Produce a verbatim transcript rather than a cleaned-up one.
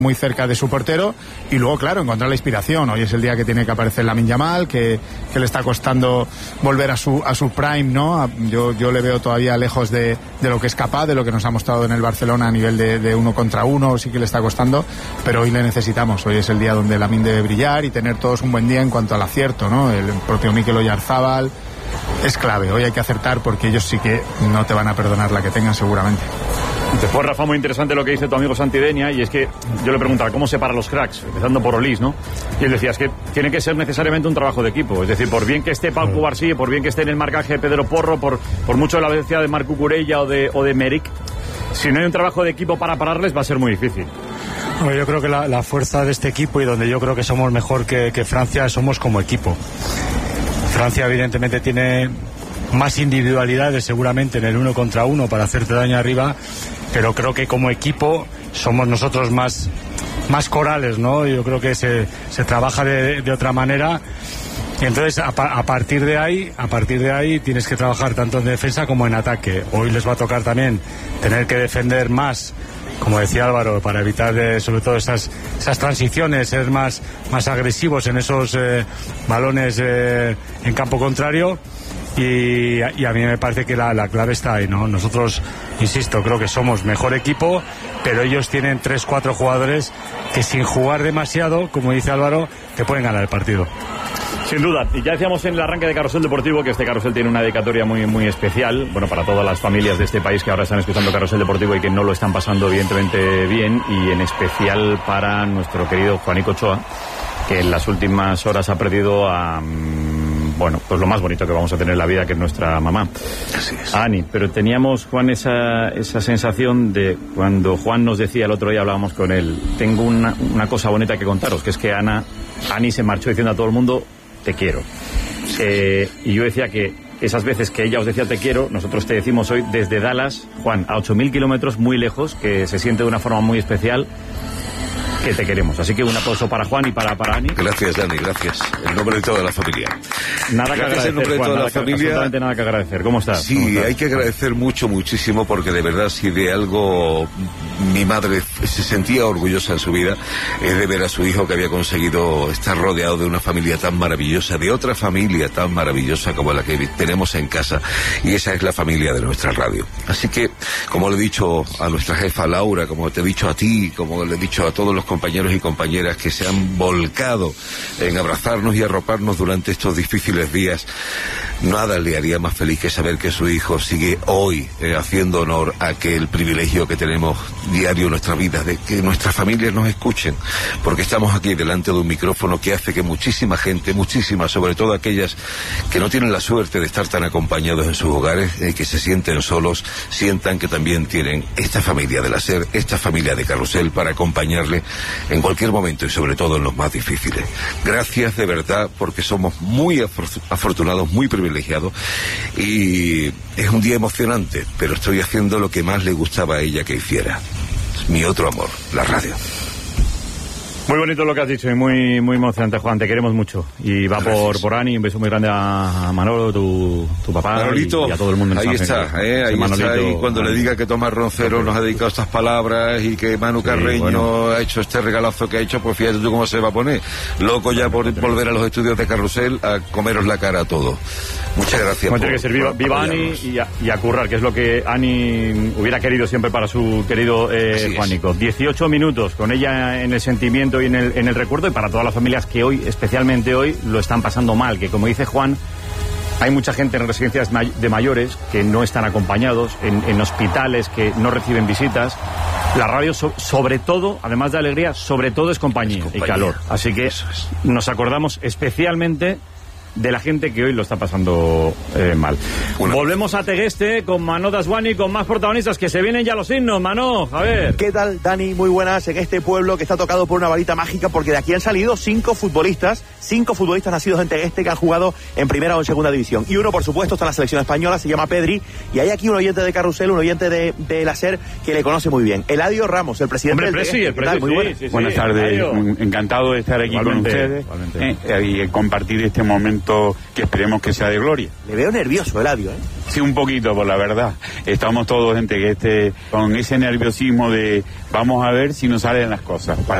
muy cerca de su portero, y luego, claro, encontrar la inspiración. Hoy es el día que tiene que aparecer Lamine Yamal, que, que le está costando volver a su a su prime, ¿no? Yo, yo le veo todavía lejos de, de lo que es capaz, de lo que nos ha mostrado en el Barcelona a nivel de, de uno contra uno, sí que le está costando, pero hoy le necesitamos. Hoy es el día donde Lamine debe brillar y tener todos un buen día en cuanto al acierto, ¿no? El propio Mikel Oyarzabal es clave. Hoy hay que acertar porque ellos sí que no te van a perdonar la que tengan, seguramente. Después, Rafa, muy interesante lo que dice tu amigo Santi Denia, y es que yo le preguntaba cómo separa los cracks, empezando por Olís, ¿no? Y él decía, es que tiene que ser necesariamente un trabajo de equipo, es decir, por bien que esté Pau Cubarsí, por bien que esté en el marcaje de Pedro Porro, por, por mucho de la velocidad de Marc Cucurella o de, o de Merrick, si no hay un trabajo de equipo para pararles va a ser muy difícil. Bueno, yo creo que la, la fuerza de este equipo, y donde yo creo que somos mejor que, que Francia, somos como equipo. Francia evidentemente tiene más individualidades seguramente en el uno contra uno para hacerte daño arriba, pero creo que como equipo somos nosotros más, más corales, ¿no? Yo creo que se, se trabaja de, de otra manera. Y entonces a, a partir de ahí, a partir de ahí tienes que trabajar tanto en defensa como en ataque. Hoy les va a tocar también tener que defender más, como decía Álvaro, para evitar eh, sobre todo esas, esas transiciones, ser más, más agresivos en esos eh, balones eh, en campo contrario. Y, y a mí me parece que la, la clave está ahí, ¿no? Nosotros, insisto, creo que somos mejor equipo, pero ellos tienen tres, cuatro jugadores que sin jugar demasiado, como dice Álvaro, te pueden ganar el partido. Sin duda, y ya decíamos en el arranque de Carrusel Deportivo que este Carrusel tiene una dedicatoria muy, muy especial, bueno, para todas las familias de este país que ahora están escuchando Carrusel Deportivo y que no lo están pasando evidentemente bien, y en especial para nuestro querido Juanico Ochoa, que en las últimas horas ha perdido a... bueno, pues lo más bonito que vamos a tener en la vida, que es nuestra mamá. Así es. Ani, pero teníamos, Juan, esa, esa sensación de cuando Juan nos decía el otro día, hablábamos con él, tengo una, una cosa bonita que contaros, que es que Ana, Ani se marchó diciendo a todo el mundo, te quiero. Eh, y yo decía que esas veces que ella os decía te quiero, nosotros te decimos hoy desde Dallas, Juan, a ocho mil kilómetros, muy lejos, que se siente de una forma muy especial, que te queremos. Así que un aplauso para Juan y para, para Ani. Gracias, Dani, gracias. En nombre de toda la familia. Nada que gracias agradecer, en nombre de Juan, toda nada la que, familia. absolutamente nada que agradecer. ¿Cómo estás? Sí, ¿Cómo estás? hay que agradecer mucho, muchísimo, porque de verdad, si de algo mi madre se sentía orgullosa en su vida, es de ver a su hijo que había conseguido estar rodeado de una familia tan maravillosa, de otra familia tan maravillosa como la que tenemos en casa, y esa es la familia de nuestra radio. Así que, como le he dicho a nuestra jefa Laura, como te he dicho a ti, como le he dicho a todos los compañeros y compañeras que se han volcado en abrazarnos y arroparnos durante estos difíciles días, nada le haría más feliz que saber que su hijo sigue hoy eh, haciendo honor a aquel privilegio que tenemos diario en nuestra vida, de que nuestras familias nos escuchen, porque estamos aquí delante de un micrófono que hace que muchísima gente, muchísimas, sobre todo aquellas que no tienen la suerte de estar tan acompañados en sus hogares, eh, que se sienten solos, sientan que también tienen esta familia del hacer, esta familia de Carrusel para acompañarle en cualquier momento y sobre todo en los más difíciles. Gracias de verdad, porque somos muy afortunados, muy privilegiados, y es un día emocionante, pero estoy haciendo lo que más le gustaba a ella que hiciera, mi otro amor, la radio. Muy bonito lo que has dicho y muy muy emocionante, Juan, te queremos mucho. Y va por, por Ani, un beso muy grande a Manolo, tu, tu papá, Manolito, y, y a todo el mundo en ahí San está, eh, ahí Manolito, está, y cuando le diga que Tomás Roncero nos ha dedicado estas palabras y que Manu Carreño sí, bueno. ha hecho este regalazo que ha hecho, pues fíjate tú cómo se va a poner. Loco ya por volver a los estudios de Carrusel a comeros la cara a todos. Muchas gracias. Bueno, tiene que ser viva, viva Ani y a, y a currar, que es lo que Ani hubiera querido siempre para su querido eh, Juanico. dieciocho minutos con ella en el sentimiento y en el, en el recuerdo, y para todas las familias que hoy, especialmente hoy, lo están pasando mal, que como dice Juan, hay mucha gente en residencias de mayores que no están acompañados, en, en hospitales que no reciben visitas. La radio, so, sobre todo, además de alegría, sobre todo es compañía, es compañía y calor. Así que es. Nos acordamos especialmente de la gente que hoy lo está pasando eh, mal. Una. Volvemos a Tegueste con Manó Daswani, con más protagonistas, que se vienen ya los himnos. Manó, a ver. ¿Qué tal, Dani? Muy buenas, en este pueblo que está tocado por una varita mágica, porque de aquí han salido cinco futbolistas, cinco futbolistas nacidos en Tegueste que han jugado en primera o en segunda división. Y uno, por supuesto, está en la selección española, se llama Pedri, y hay aquí un oyente de Carrusel, un oyente de, de la SER que le conoce muy bien. Eladio Ramos, el presidente Hombre, del Tegueste. El Presi, muy buenas. sí, sí, buenas tardes, Eladio. Encantado de estar aquí igualmente, con ustedes eh, y compartir este momento momento que esperemos que sea de gloria. Le veo nervioso, Eladio, ¿eh? Sí, un poquito, por la verdad. Estamos todos, gente, que este, con ese nerviosismo de vamos a ver si nos salen las cosas.